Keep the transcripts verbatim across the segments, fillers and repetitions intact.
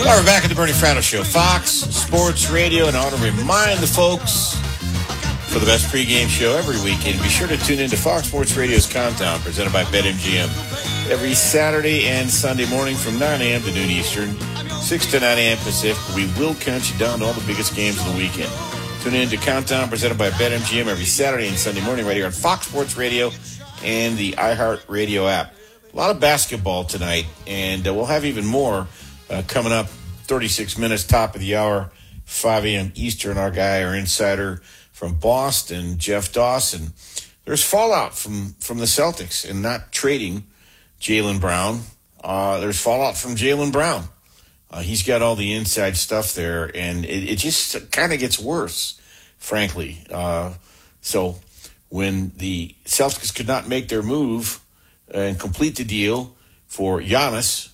All right, we're back at the Bernie Fratto Show, Fox Sports Radio, and I want to remind the folks for the best pregame show every weekend, be sure to tune in to Fox Sports Radio's Countdown, presented by BetMGM, every Saturday and Sunday morning from nine a.m. to noon Eastern, six to nine a.m. Pacific. We will count you down to all the biggest games of the weekend. Tune in to Countdown, presented by BetMGM, every Saturday and Sunday morning right here on Fox Sports Radio and the iHeartRadio app. A lot of basketball tonight, and uh, we'll have even more uh, coming up. thirty-six minutes, top of the hour, five a.m. Eastern. Our guy, our insider from Boston, Jeff Dawson. There's fallout from, from the Celtics and not trading Jaylen Brown. Uh, there's fallout from Jaylen Brown. Uh, he's got all the inside stuff there, and it, it just kind of gets worse, frankly. Uh, so when the Celtics could not make their move and complete the deal for Giannis,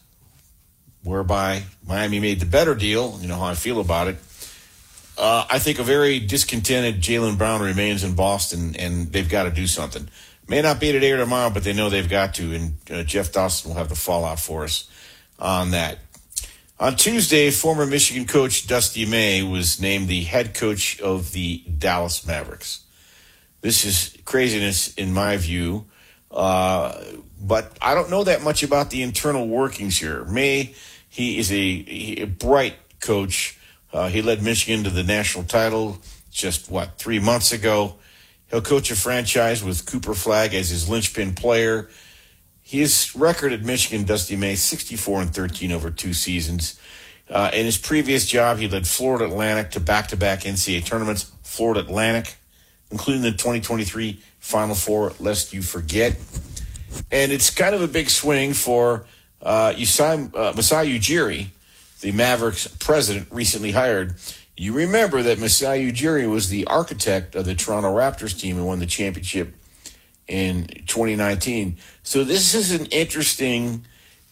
whereby Miami made the better deal, you know how I feel about it, uh, I think a very discontented Jaylen Brown remains in Boston, and they've got to do something. May not be today or tomorrow, but they know they've got to, and uh, Jeff Dawson will have the fallout for us on that. On Tuesday, former Michigan coach Dusty May was named the head coach of the Dallas Mavericks. This is craziness in my view, uh, but I don't know that much about the internal workings here. May, he is a, a bright coach. Uh, he led Michigan to the national title just, what, three months ago. He'll coach a franchise with Cooper Flagg as his linchpin player. His record at Michigan, Dusty May, sixty-four and thirteen over two seasons. Uh, in his previous job, he led Florida Atlantic to back-to-back N C double A tournaments. Florida Atlantic, including the twenty twenty-three Final Four, lest you forget. And it's kind of a big swing for uh, Masai, uh, Masai Ujiri, the Mavericks president, recently hired. You remember that Masai Ujiri was the architect of the Toronto Raptors team and won the championship in twenty nineteen. So this is an interesting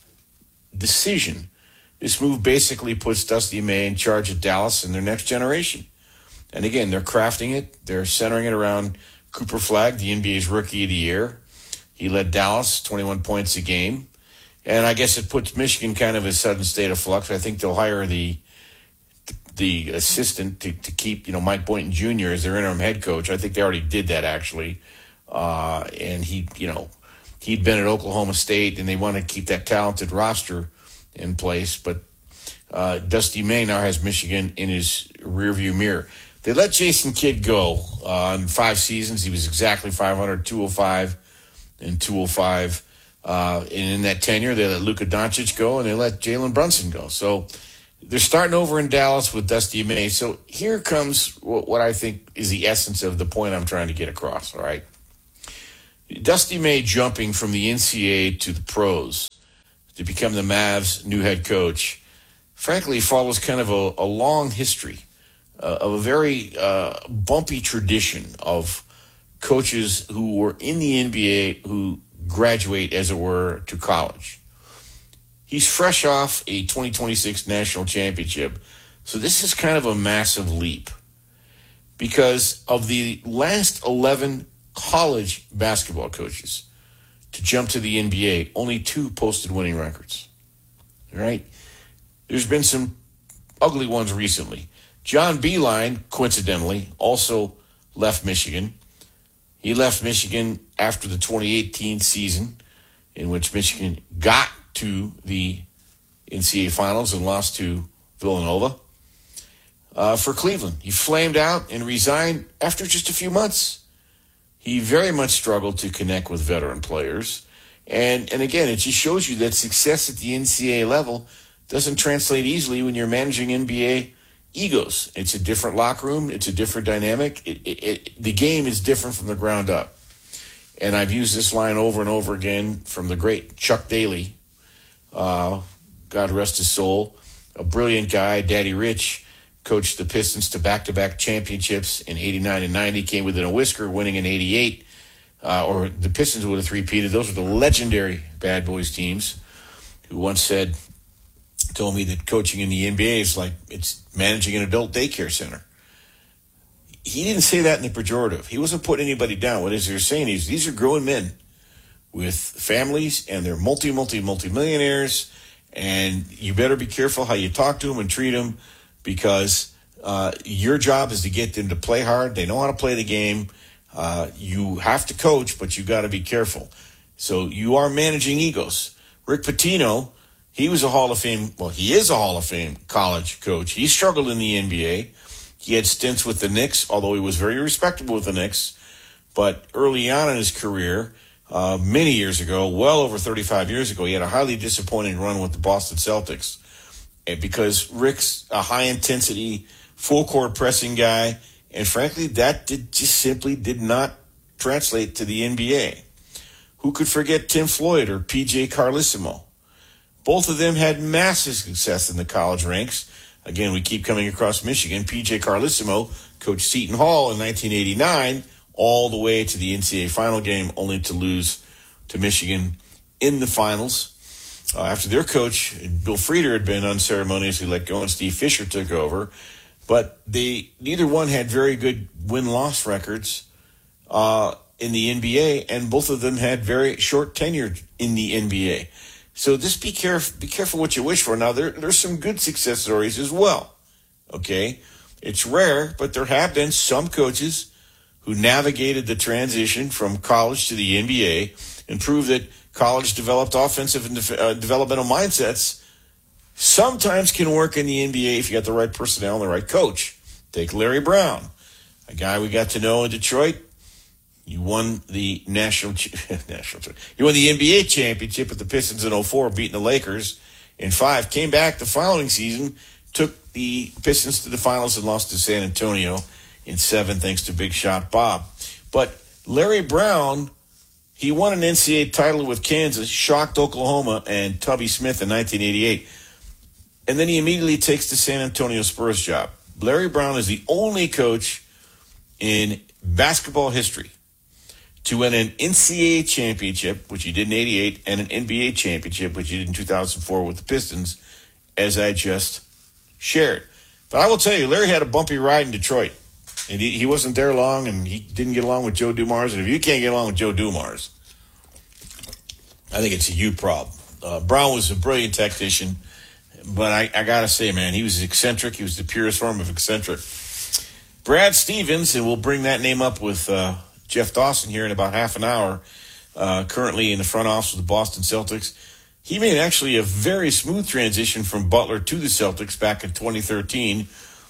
decision. This move basically puts Dusty May in charge of Dallas and their next generation. And again, they're crafting it. They're centering it around Cooper Flagg, the N B A's Rookie of the Year. He led Dallas twenty-one points a game. And I guess it puts Michigan kind of in a sudden state of flux. I think they'll hire the the assistant to, to keep, you know, Mike Boynton Junior as their interim head coach. I think they already did that, actually. Uh, and he, you know, he'd been at Oklahoma State, and they want to keep that talented roster in place. But uh, Dusty May now has Michigan in his rearview mirror. They let Jason Kidd go uh, in five seasons. He was exactly five hundred, two oh five, and two oh five. Uh, and in that tenure, they let Luka Doncic go, and they let Jalen Brunson go. So they're starting over in Dallas with Dusty May. So here comes what I think is the essence of the point I'm trying to get across, all right? Dusty May jumping from the N C double A to the pros to become the Mavs' new head coach, frankly, follows kind of a, a long history uh, of a very uh, bumpy tradition of coaches who were in the N B A who graduate, as it were, to college. He's fresh off a twenty twenty-six national championship, so this is kind of a massive leap because of the last eleven college basketball coaches to jump to the N B A, only two posted winning records. All right? There's been some ugly ones recently. John Beilein, coincidentally, also left Michigan. He left Michigan after the twenty eighteen season, in which Michigan got to the N C double A finals and lost to Villanova. Uh, for Cleveland, he flamed out and resigned after just a few months. He very much struggled to connect with veteran players. And, and again, it just shows you that success at the N C double A level doesn't translate easily when you're managing N B A egos. It's a different locker room. It's a different dynamic. It, it, it, the game is different from the ground up. And I've used this line over and over again from the great Chuck Daly, uh, God rest his soul, a brilliant guy. Daddy Rich coached the Pistons to back-to-back championships in eighty-nine and ninety, came within a whisker, winning in eighty-eight, uh, or the Pistons would have three-peated. Those were the legendary Bad Boys teams, who once said, told me that coaching in the N B A is like it's managing an adult daycare center. He didn't say that in the pejorative. He wasn't putting anybody down. What is he saying is these are grown men with families, and they're multi, multi, multi-millionaires, And you better be careful how you talk to them and treat them, because uh, your job is to get them to play hard. They know how to play the game. Uh, you have to coach, but you got to be careful. So you are managing egos. Rick Pitino, he was a Hall of Fame, well, he is a Hall of Fame college coach. He struggled in the N B A. He had stints with the Knicks, although he was very respectable with the Knicks. But early on in his career, uh, many years ago, well over thirty-five years ago, he had a highly disappointing run with the Boston Celtics. And because Rick's a high-intensity, full-court pressing guy, and frankly, that did, just simply did not translate to the N B A. Who could forget Tim Floyd or P J Carlesimo? Both of them had massive success in the college ranks. Again, we keep coming across Michigan. P J Carlesimo coached Seton Hall in nineteen eighty-nine all the way to the N C double A final game, only to lose to Michigan in the finals. Uh, after their coach, Bill Frieder, had been unceremoniously let go and Steve Fisher took over. But they neither one had very good win-loss records uh, in the N B A, and both of them had very short tenure in the N B A. So just be careful. Be careful what you wish for. Now there, there's some good success stories as well. Okay, it's rare, but there have been some coaches who navigated the transition from college to the N B A and proved that college developed offensive and de- uh, developmental mindsets sometimes can work in the N B A if you got the right personnel and the right coach. Take Larry Brown, a guy we got to know in Detroit. You won the national national. You won the N B A championship with the Pistons in oh four, beating the Lakers in five. Came back the following season, took the Pistons to the finals and lost to San Antonio in seven, thanks to Big Shot Bob. But Larry Brown, he won an N C double A title with Kansas, shocked Oklahoma and Tubby Smith in nineteen eighty-eight. And then he immediately takes the San Antonio Spurs job. Larry Brown is the only coach in basketball history to win an N C double A championship, which he did in eighty-eight, and an N B A championship, which he did in two thousand four with the Pistons, as I just shared. But I will tell you, Larry had a bumpy ride in Detroit. And he, he wasn't there long, and he didn't get along with Joe Dumars. And if you can't get along with Joe Dumars, I think it's a you problem. Uh, Brown was a brilliant tactician, but I, I got to say, man, he was eccentric. He was the purest form of eccentric. Brad Stevens, and we'll bring that name up with uh, Jeff Dawson here in about half an hour, uh, currently in the front office of the Boston Celtics. He made actually a very smooth transition from Butler to the Celtics back in twenty thirteen.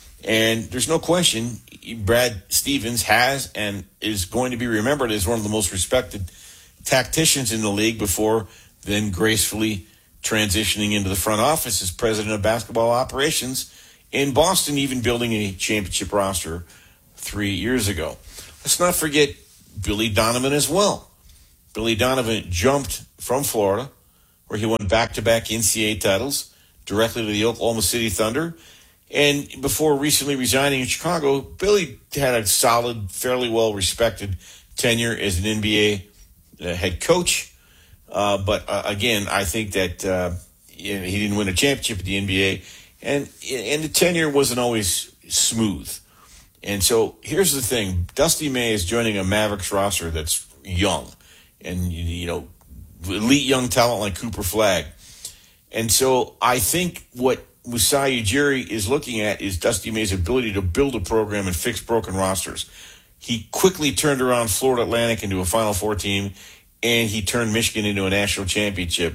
And there's no question, Brad Stevens has and is going to be remembered as one of the most respected tacticians in the league before then gracefully transitioning into the front office as president of basketball operations in Boston, even building a championship roster three years ago. Let's not forget Billy Donovan as well. Billy Donovan jumped from Florida, where he won back-to-back N C double A titles, directly to the Oklahoma City Thunder. And before recently resigning in Chicago, Billy had a solid, fairly well-respected tenure as an N B A uh, head coach. Uh, but uh, again, I think that uh, you know, he didn't win a championship at the N B A, and and the tenure wasn't always smooth. And so here's the thing: Dusty May is joining a Mavericks roster that's young, and you know, elite young talent like Cooper Flagg. And so I think what Masai Ujiri is looking at is Dusty May's ability to build a program and fix broken rosters. He quickly turned around Florida Atlantic into a Final Four team, and he turned Michigan into a national championship.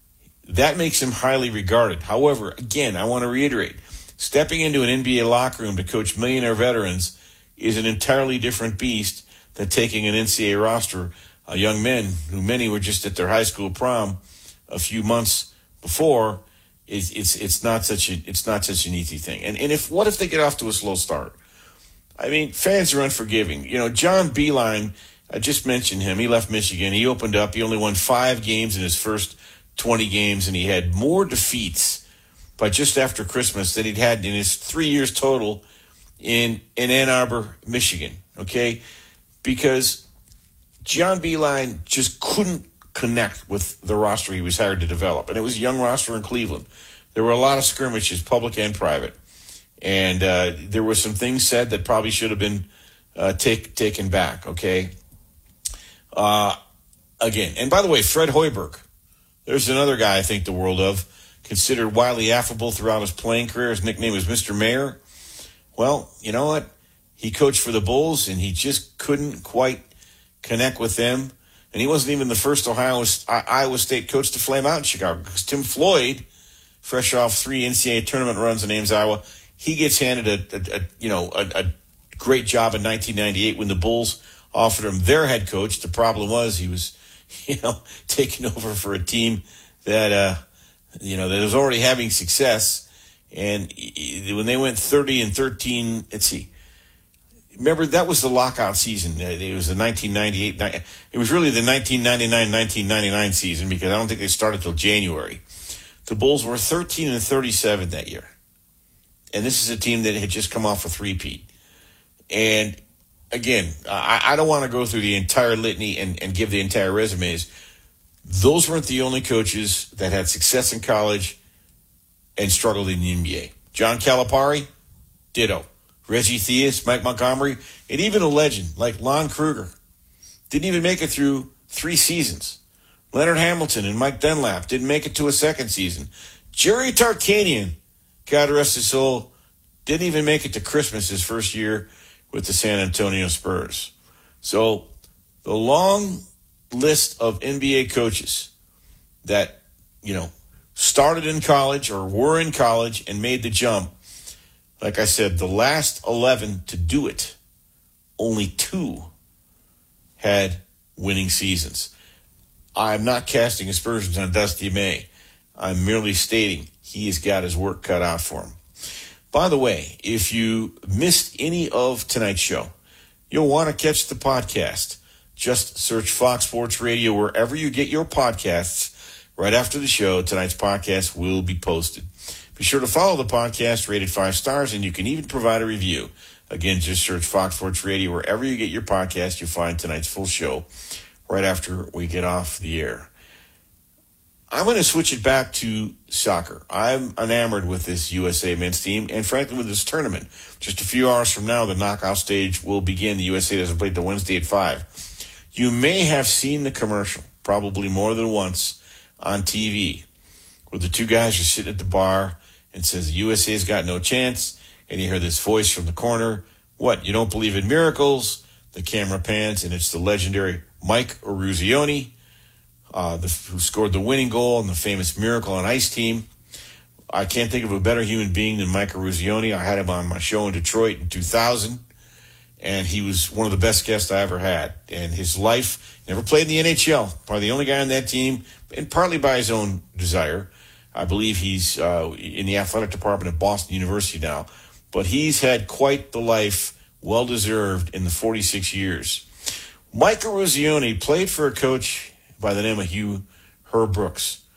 That makes him highly regarded. However, again, I want to reiterate, stepping into an N B A locker room to coach millionaire veterans is an entirely different beast than taking an N C double A roster, uh, young men who many were just at their high school prom a few months before. It's it's it's not such a it's not such an easy thing. And and if what if they get off to a slow start? I mean, fans are unforgiving. You know, John Beilein, I just mentioned him. He left Michigan. He opened up. He only won five games in his first twenty games, and he had more defeats by just after Christmas than he'd had in his three years total in in Ann Arbor, Michigan. Okay, because John Beilein just couldn't connect with the roster he was hired to develop. And it was a young roster in Cleveland. There were a lot of skirmishes, public and private. And uh, there were some things said that probably should have been uh, take, taken back, okay? Uh, again, and by the way, Fred Hoiberg, there's another guy I think the world of. considered wildly affable throughout his playing career. His nickname was Mister Mayor. Well, you know what? He coached for the Bulls, and he just couldn't quite connect with them. And he wasn't even the first Ohio, Iowa State coach to flame out in Chicago, because Tim Floyd, fresh off three N C double A tournament runs in Ames, Iowa, he gets handed a, a, a you know a, a great job in nineteen ninety-eight when the Bulls offered him their head coach. The problem was he was, you know, taking over for a team that uh, you know that was already having success. And when they went thirty and thirteen, let's see. Remember, that was the lockout season. It was the nineteen ninety-eight. It was really the nineteen ninety-nine nineteen ninety-nine season, because I don't think they started till January. The Bulls were thirteen and thirty-seven that year. And this is a team that had just come off a three-peat. And again, I, I don't want to go through the entire litany and, and give the entire resumes. Those weren't the only coaches that had success in college and struggled in the N B A. John Calipari, ditto. Reggie Theus, Mike Montgomery, and even a legend like Lon Kruger didn't even make it through three seasons. Leonard Hamilton and Mike Dunlap didn't make it to a second season. Jerry Tarkanian, God rest his soul, didn't even make it to Christmas his first year with the San Antonio Spurs. So the long list of N B A coaches that, you know, started in college or were in college and made the jump, like I said, the last eleven to do it, only two had winning seasons. I'm not casting aspersions on Dusty May. I'm merely stating he has got his work cut out for him. By the way, if you missed any of tonight's show, you'll want to catch the podcast. Just search Fox Sports Radio wherever you get your podcasts. Right after the show, tonight's podcast will be posted. Be sure to follow the podcast, rated five stars, and you can even provide a review. Again, just search Fox Sports Radio wherever you get your podcast. You'll find tonight's full show right after we get off the air. I'm going to switch it back to soccer. I'm enamored with this U S A men's team, and frankly with this tournament. Just a few hours from now, the knockout stage will begin. The U S A doesn't play till Wednesday at five. You may have seen the commercial, probably more than once, on T V, where the two guys are sitting at the bar and says the U S A's got no chance, and you hear this voice from the corner, "What, you don't believe in miracles?" The camera pans, and it's the legendary Mike Eruzione, uh, the, who scored the winning goal in the famous Miracle on Ice team. I can't think of a better human being than Mike Eruzione. I had him on my show in Detroit in two thousand, and he was one of the best guests I ever had. And his life, never played in the N H L, probably the only guy on that team, and partly by his own desire. I believe he's uh, in the athletic department at Boston University now. But he's had quite the life, well-deserved, in the forty-six years. Mike Eruzione played for a coach by the name of Hugh Herb Brooks.